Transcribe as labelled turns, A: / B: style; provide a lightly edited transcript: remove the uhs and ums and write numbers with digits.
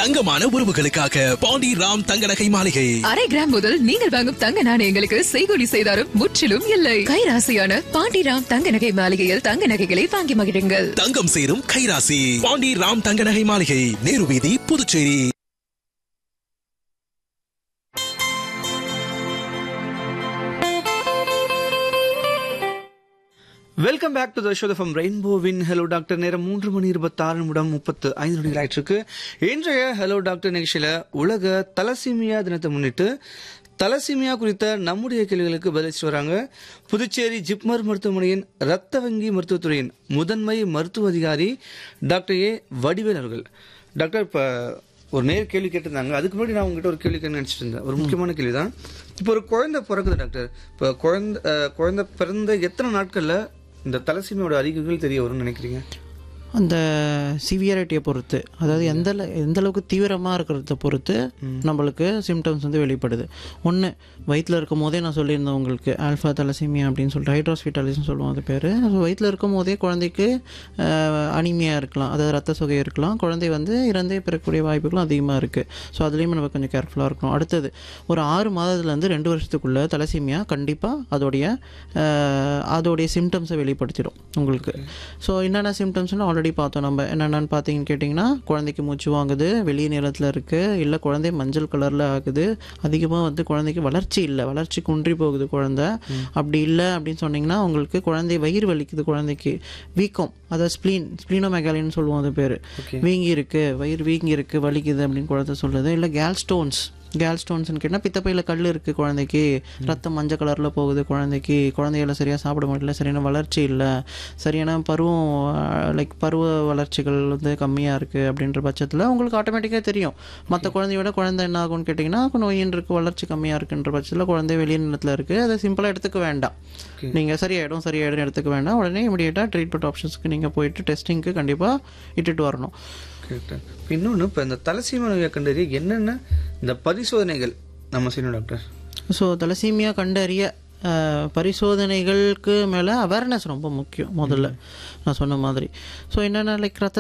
A: தங்கமான உறவுகளுக்காக பாண்டி ராம் தங்க நகை மாளிகை.
B: அரை கிராம் முதல் நீங்கள் வாங்கும் தங்க நாணயங்களுக்கு செய்கூலி செய்தாரும் முற்றிலும் இல்லை. கைராசியான பாண்டி ராம் தங்க நகை மாளிகையில் தங்க நகைகளை வாங்கி மகிழுங்கள்.
A: தங்கம் சேரும் கைராசி பாண்டி ராம் தங்க நகை மாளிகை, நேரு வீதி, Puducherry.
C: Welcome back to the show from ரெயின்போவின் hello doctor. நேரம் 3:26 ஆயிற்றுக்கு. இன்றைய ஹலோ டாக்டர் நிகழ்ச்சியில உலக தலசீமியா தினத்தை முன்னிட்டு தலசீமியா குறித்த நம்முடைய கேள்விகளுக்கு பதிலளிச்சு வராங்க புதுச்சேரி ஜிப்மர் மருத்துவமனையின் இரத்த வங்கி மருத்துவத்துறையின் முதன்மை மருத்துவ அதிகாரி டாக்டர் ஏ வடிவேல் அவர்கள். டாக்டர், இப்போ ஒரு நேர் கேள்வி கேட்டிருந்தாங்க. அதுக்கு முன்னாடி நான் உங்ககிட்ட ஒரு கேள்வி கேட்க நினைச்சிட்டு இருந்தேன். ஒரு முக்கியமான கேள்வி தான். இப்போ ஒரு குழந்தை பிறக்குது டாக்டர். இப்போ குழந்தை பிறந்த எத்தனை நாட்கள்ல இந்த தலசீமியோட அறிகுறிகள் தெரிய வரும்னு நினைக்கிறீங்க?
D: அந்த சிவியாரிட்டியை பொறுத்து, அதாவது எந்த அளவுக்கு தீவிரமாக இருக்கிறத பொறுத்து நம்மளுக்கு சிம்டம்ஸ் வந்து வெளிப்படுது. ஒன்று, வயிற்றில் இருக்கும் போதே நான் சொல்லியிருந்தேன் உங்களுக்கு ஆல்ஃபா தலசீமியா அப்படின்னு சொல்லிட்டு ஹைட்ரோஸ்பிட்டாலிஸ்னு சொல்லுவோம் அது பேர். வயிற்றில் இருக்கும் போதே குழந்தைக்கு அனிமியா இருக்கலாம், அதாவது ரத்த சொகை இருக்கலாம். குழந்தை வந்து இறந்தே பிறக்கக்கூடிய வாய்ப்புகளும் அதிகமாக இருக்குது. ஸோ அதுலேயுமே நம்ம கொஞ்சம் கேர்ஃபுல்லாக இருக்கணும். அடுத்தது, ஒரு 6 மாதத்துலேருந்து 2 வருஷத்துக்குள்ளே தலசீமியா கண்டிப்பாக அதோடைய சிம்டம்ஸை வெளிப்படுத்திடும் உங்களுக்கு. ஸோ என்னென்ன சிம்டம்ஸ்னால் ஆல்ரெடி பார்த்தோம் நம்ம. என்னென்னு பார்த்தீங்கன்னு கேட்டிங்கன்னா, குழந்தைக்கு மூச்சு வாங்குது, வெளியே நிறத்தில் இருக்குது, இல்லை குழந்தை மஞ்சள் கலரில் ஆகுது, அதிகமாக வந்து குழந்தைக்கு வளர்ச்சி குன்றி போகுது குழந்தை. அப்படி இல்லை அப்படின்னு சொன்னிங்கன்னா உங்களுக்கு குழந்தை வயிறு வலிக்குது, குழந்தைக்கு வீக்கம், அதாவது ஸ்ப்ளீனோமெகாலின்னு சொல்லுவோம் அது பேர். வீங்கி இருக்குது, வயிறு வீங்கி இருக்குது, வலிக்குது அப்படின்னு குழந்தை சொல்லுது. இல்லை கேல்ஸ்டோன்ஸ்னு கேட்டால் பித்தப்பையில் கல் இருக்குது குழந்தைக்கு, ரத்தம் மஞ்சள் கலரில் போகுது குழந்தைகளை சரியாக சாப்பிட முடியல, சரியான வளர்ச்சி இல்லை, சரியான பருவ வளர்ச்சிகள் வந்து கம்மியாக இருக்குது அப்படின்ற பட்சத்தில் உங்களுக்கு ஆட்டோமேட்டிக்காக தெரியும். மற்ற குழந்தையோட குழந்தை என்ன ஆகும்னு கேட்டிங்கன்னா, நோயின் இருக்குது, வளர்ச்சி கம்மியாக இருக்குன்ற பட்சத்தில் குழந்தை வெளியே நிலத்தில் இருக்குது. அதை சிம்பிளாக எடுத்துக்க வேண்டாம். நீங்கள் சரியாயிடும் எடுத்துக்க வேண்டாம். உடனே இமிடியேட்டாக ட்ரீட்மெண்ட் ஆப்ஷன்ஸ்க்கு நீங்கள் போயிட்டு டெஸ்டிங்க்கு கண்டிப்பாக இட்டுட்டு வரணும்.
C: இன்னொன்று, இப்போ இந்த தலசீமியா நோயை கண்டறிய என்னென்ன இந்த பரிசோதனைகள் நம்ம செய்யணும் டாக்டர்?
D: ஸோ தலசீமியா கண்டறிய பரிசோதனைகளுக்கு மேலே அவேர்னஸ் ரொம்ப முக்கியம். முதல்ல நான் சொன்ன மாதிரி, ஸோ என்னென்ன ரத்த